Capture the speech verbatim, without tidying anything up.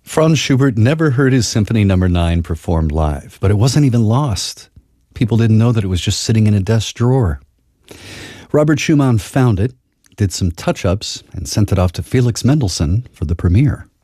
Franz Schubert never heard his Symphony Number nine performed live, but it wasn't even lost. People didn't know that it was just sitting in a desk drawer. Robert Schumann found it, did some touch-ups, and sent it off to Felix Mendelssohn for the premiere.